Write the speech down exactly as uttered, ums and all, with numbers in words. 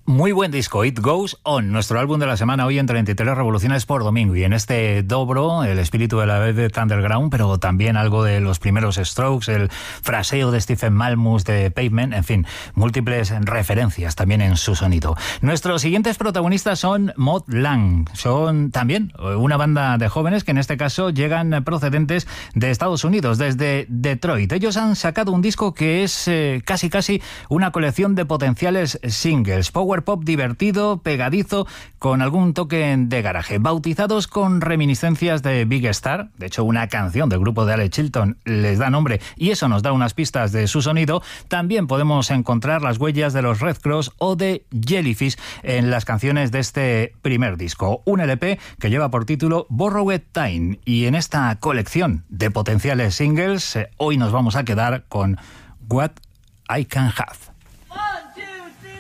Muy buen disco, It Goes On, nuestro álbum de la semana hoy en treinta y tres revoluciones por domingo. Y en este dobro, el espíritu de la Velvet Underground, pero también algo de los primeros Strokes, el fraseo de Stephen Malmus de Pavement, en fin, múltiples referencias también en su sonido. Nuestros siguientes protagonistas son Mod Lang. Son también una banda de jóvenes que en este caso llegan procedentes de Estados Unidos, desde Detroit. Ellos han sacado un disco que es eh, casi casi una colección de potenciales singles, power pop divertido, pegadizo, con algún toque de garaje, bautizados con reminiscencias de Big Star. De hecho, una canción del grupo de Alex Chilton les da nombre y eso nos da unas pistas de su sonido. También podemos encontrar las huellas de los Red Cross o de Jellyfish en las canciones de este primer disco, un L P que lleva por título Borrowed Time. Y en esta colección de potenciales singles, eh, hoy nos vamos a quedar con What I Can Have.